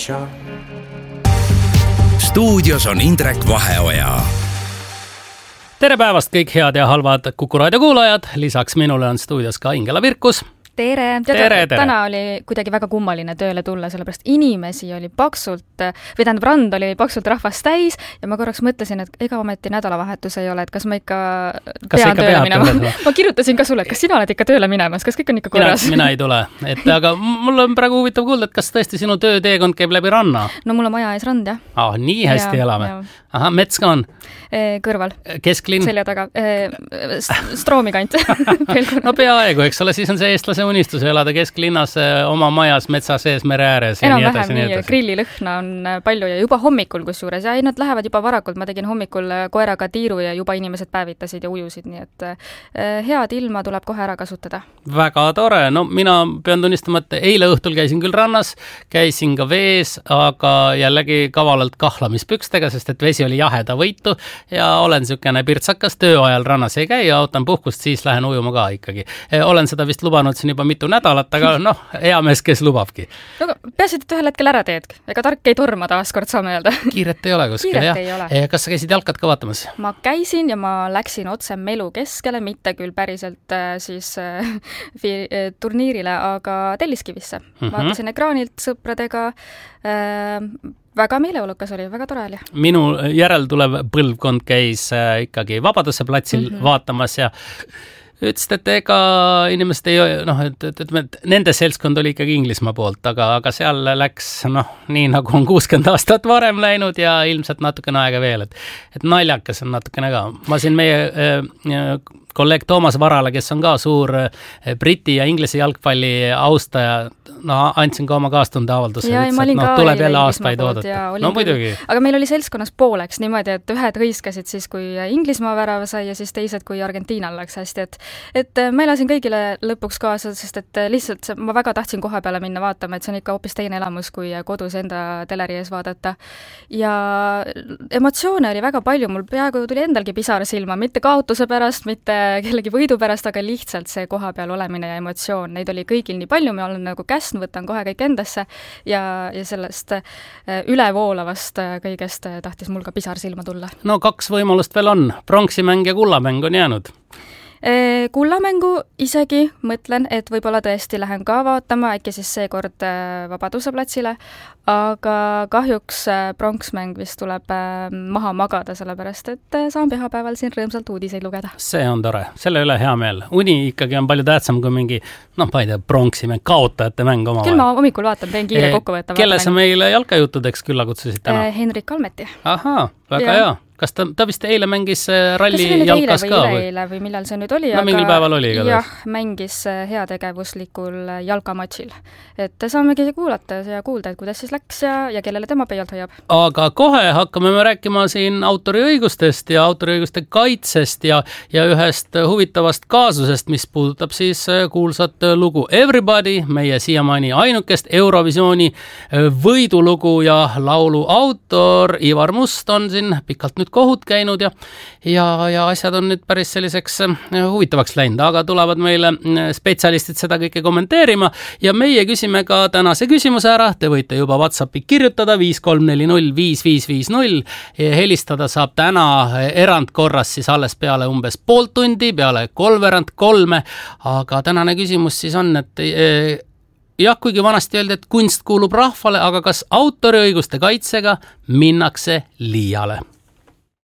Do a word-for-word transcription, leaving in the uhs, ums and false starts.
Show. Stuudios on Indrek Vaheoja. Tere päevast kõik head ja halvad Kuku Raadio kuulajad. Lisaks minule on stuudios ka Ingela Virkus. Tere. Tere, tere. Täna oli kuidagi väga kummaline tööle tulla, sellepärast inimesi oli paksult, või tähendab rand oli paksult rahvast täis ja ma korraks mõtlesin, et ega ometi nädalavahetus ei ole, et kas ma ikka kas pean ikka tööle minema. Tööle? Ma kirjutasin ka sulle, et kas sina oled ikka tööle minemas, kas kõik on ikka korras? Mina, mina ei tule, et, aga mul on praegu huvitav kuulda, et kas tõesti sinu tööteekond käib läbi ranna? No mul on maja ees rand, jah. Ah, nii hästi ja, elame. Ja. Aha, mets ka on? E, kõrval. Kesklinn? Selja taga. E, Stroomi kant. No peaaegu, eks ole, siis on see eestlase unistus elada kesklinnas oma majas metsa sees mere ääres. Enam ja vähem nii, grillilõhna on palju ja juba hommikul kusjuures ja ei, nad lähevad juba varakult, ma tegin hommikul koeraga tiiru ja juba inimesed päevitasid ja ujusid, nii et head ilma tuleb kohe ära kasutada. Väga tore, no mina pean tunnistama, et eile õhtul käisin küll rannas, käisin ka vees, aga jällegi kavalalt kahlamispükstega, sest et vesi oli jaheda võitu ja olen niisugune pirtsakas, tööajal rannas ei käi ja ootan puhkust, siis lähen ujuma ka ikkagi. Olen seda vist lubanud siin juba mitu nädalat, aga noh, hea mees, kes lubabki. No, peasid, et ühel hetkel ära teed. Ega tark ei torma taaskord, saame öelda. Kiiret ei ole kuskil, Kiiret jah. Ei ole. Kas sa käisid jalkat ka vaatamas? Ma käisin ja ma läksin otse Melu keskele, mitte küll päriselt siis äh, turniirile, aga Telliskivisse. Mm-hmm. Vaatasin ekraanilt sõpradega, äh, väga meeleolukas oli, väga tore oli. Minu järel tulev põlvkond käis äh, ikkagi Vabaduse platsil mm-hmm. vaatamas ja ütlesid, et ega inimesed ei, noh, et, et, et, et nende seltskond oli ikkagi Inglismaa poolt, aga, aga seal läks, noh, nii nagu on kuuskümmend aastat varem läinud ja ilmselt natukene aega veel, et, et naljakas on natukene ka. Ma siin meie äh, kolleeg Toomas Varala, kes on ka suur äh, Briti ja Inglise jalgpalli austaja, no andsin ka oma kaastunde avalduse, ja, et no, tuleb jälle aastaid oodata. No muidugi. Aga meil oli seltskonnas pooleks niimoodi, et ühed hõiskasid siis, kui Inglismaa värava sai ja siis teised, kui Argentiinal läks hästi, et et ma elasin kõigile lõpuks kaasa, sest et lihtsalt ma väga tahtsin koha peale minna vaatama, et see on ikka hoopis teine elamus, kui kodus enda teleri ees vaadata. Ja emotsioone oli väga palju, mul peaaegu tuli endalgi pisar silma, mitte kaotuse pärast, mitte kellegi võidu pärast, aga lihtsalt see koha peal olemine ja emotsioon, neid oli kõigil nii palju, ma olen nagu käsn, võtan kohe kõik endasse ja, ja sellest ülevoolavast kõigest tahtis mul ka pisar silma tulla. No kaks võimalust veel on, pronksimäng ja kullamäng on jäänud. Kullamängu isegi mõtlen, et võib-olla tõesti lähen ka vaatama, äkki siis seekord Vabaduse platsile, aga kahjuks pronksmäng vist tuleb maha magada, sellepärast et saan pühapäeval siin rõõmsalt uudiseid lugeda. See on tore, selle üle hea meel. Uni ikkagi on palju tähtsam kui mingi, noh, ma ei tea, pronksimäng, kaotajate mäng oma. Küll ma hommikul vaatan, teen kiire kokkuvõtta. Kelle sa meile jalkajuttudeks külla kutsusid täna? Henrik Kalmeti. Ahaa, väga ja. hea. Kas ta, ta vist eile mängis ralli jalkas ka? Kas või eile või millal see nüüd oli? No mingil päeval oli. Jah, mängis heategevuslikul jalkamatšil. Et saamegi kuulata ja kuulda, et kuidas siis läks ja, ja kellele tema peialt hoiab. Aga kohe hakkame me rääkima siin autoriõigustest ja autoriõiguste kaitsest ja, ja ühest huvitavast kaasusest, mis puudutab siis kuulsat lugu Everybody, meie siiamaani ainukest Eurovisiooni võidulugu ja laulu autor Ivar Must on siin pikalt nüüd kohut käinud ja, ja, ja asjad on nüüd päris selliseks huvitavaks läinud, aga tulevad meile spetsialistid seda kõike kommenteerima ja meie küsime ka tänase küsimuse ära, te võite juba WhatsAppi kirjutada viis kolm neli null viis viis viis null ja helistada saab täna erandkorras siis alles peale umbes pool tundi, peale kolmveerand kolme, aga tänane küsimus siis on, et jah, kuigi vanasti öeldi, et kunst kuulub rahvale, aga kas autoriõiguste kaitsega minnakse liiale?